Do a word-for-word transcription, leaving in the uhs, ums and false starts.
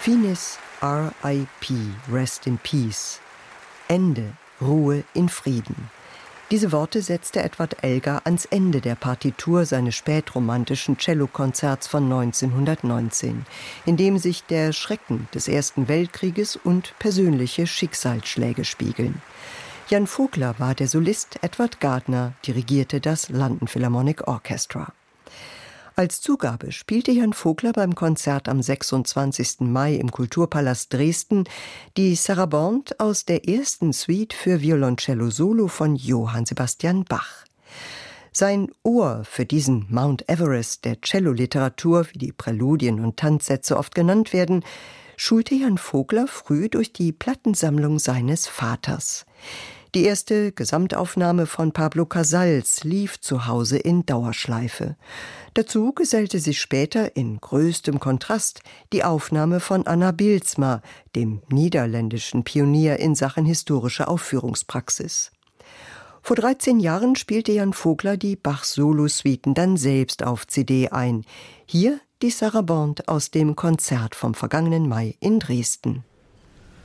Finis R I P, Rest in Peace. Ende, Ruhe in Frieden. Diese Worte setzte Edward Elgar ans Ende der Partitur seines spätromantischen Cellokonzerts von neunzehnhundertneunzehn, in dem sich der Schrecken des Ersten Weltkrieges und persönliche Schicksalsschläge spiegeln. Jan Vogler war der Solist, Edward Gardner dirigierte das London Philharmonic Orchestra. Als Zugabe spielte Jan Vogler beim Konzert am sechsundzwanzigsten Mai im Kulturpalast Dresden die Sarabande aus der ersten Suite für Violoncello Solo von Johann Sebastian Bach. Sein Ohr für diesen Mount Everest der Celloliteratur, wie die Präludien und Tanzsätze oft genannt werden, schulte Jan Vogler früh durch die Plattensammlung seines Vaters. Die erste Gesamtaufnahme von Pablo Casals lief zu Hause in Dauerschleife. Dazu gesellte sich später in größtem Kontrast die Aufnahme von Anna Bylsma, dem niederländischen Pionier in Sachen historische Aufführungspraxis. Vor dreizehn Jahren spielte Jan Vogler die Bach-Solo-Suiten dann selbst auf C D ein. Hier die Sarabande aus dem Konzert vom vergangenen Mai in Dresden.